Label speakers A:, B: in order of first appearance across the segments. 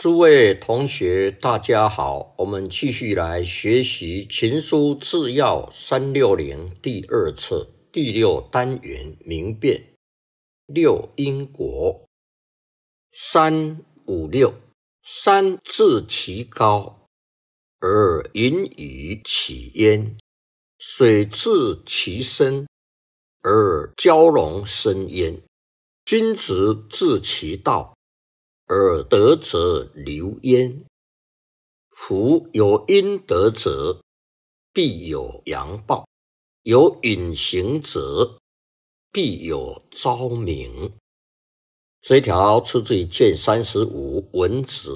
A: 诸位同学，大家好，我们继续来学习《秦书治要360》第2册第6单元明辨。六因果。356，山自其高，而云雨起焉；水至其深，而蛟龙生焉。君子自其道，而德者流焉。夫有阴德者，必有阳报；有隐形者，必有昭明。这一条出自于卷35文子。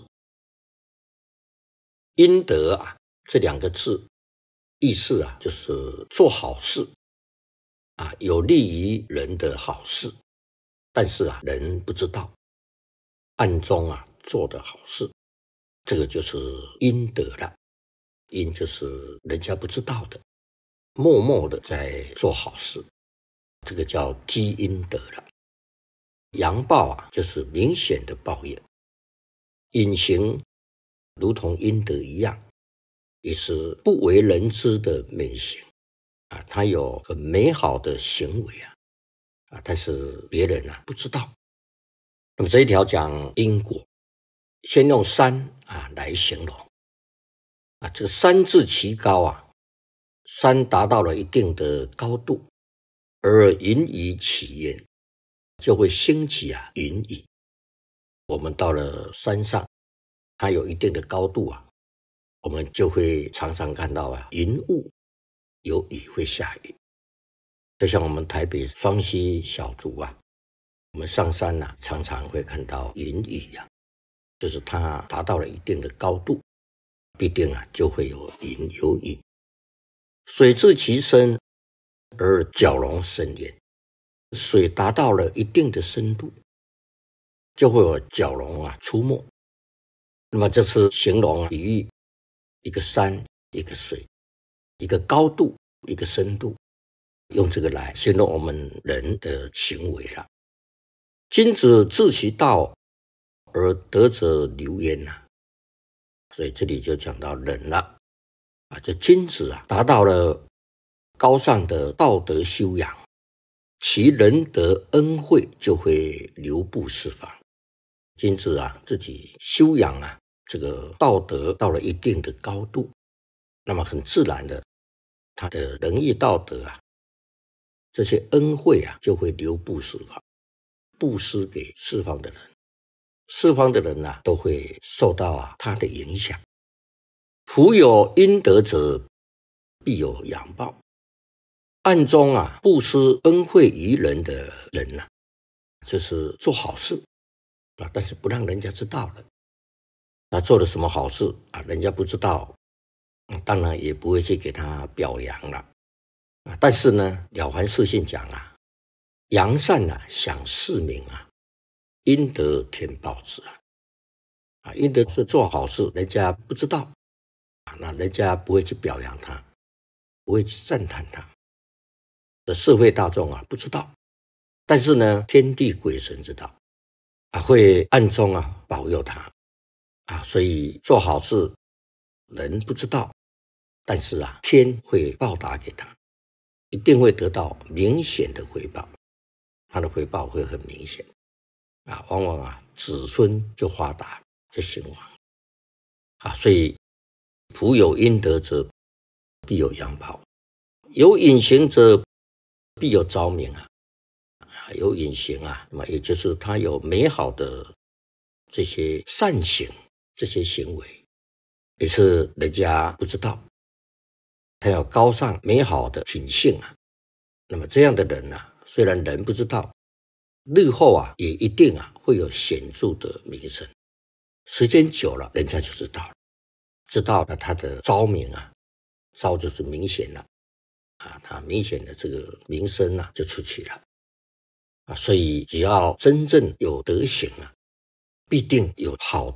A: 阴德这两个字意思就是做好事有利于人的好事，但是人不知道，暗中做的好事，这个就是阴德了。阴就是人家不知道的，默默的在做好事，这个叫积阴德了。阳报就是明显的报应，隐形如同阴德一样，也是不为人知的美行他有很美好的行为但是别人不知道。那么这一条讲因果，先用山来形容这个山至其高山达到了一定的高度，而云雨起焉，就会兴起云雨。我们到了山上，它有一定的高度我们就会常常看到云雾，有雨会下雨。就像我们台北双溪小竹我们上山常常会看到云雨就是它达到了一定的高度，必定就会有云有雨。水至其深，而蛟龙生焉。水达到了一定的深度，就会有蛟龙出没。那么这是形容比喻一个山，一个水，一个高度，一个深度，用这个来形容我们人的行为了。君子自其道，而德者流焉所以这里就讲到人了这君子达到了高尚的道德修养，其仁德恩惠就会流布四方。君子自己修养这个道德到了一定的高度，那么很自然的，他的仁义道德这些恩惠就会流布四方，布施给四方的人，四方的人都会受到他的影响。夫有阴德者，必有阳报。暗中布施恩惠于人的人就是做好事但是不让人家知道了。他做了什么好事人家不知道，当然也不会去给他表扬了但是呢，了凡四训讲扬善享世名阴德天报之阴德是做好事，人家不知道那人家不会去表扬他，不会去赞叹他。的社会大众不知道，但是呢，天地鬼神知道会暗中保佑他所以做好事人不知道，但是天会报答给他，一定会得到明显的回报，他的回报会很明显往往子孙就发达就兴旺所以夫有阴德者，必有阳报；有隐形者，必有昭明有隐形那么也就是他有美好的这些善行，这些行为也是人家不知道，他有高尚美好的品性那么这样的人虽然人不知道，日后也一定会有显著的名声，时间久了人家就知道了，知道了他的昭明昭就是明显了他明显的这个名声就出去了所以只要真正有德行必定有好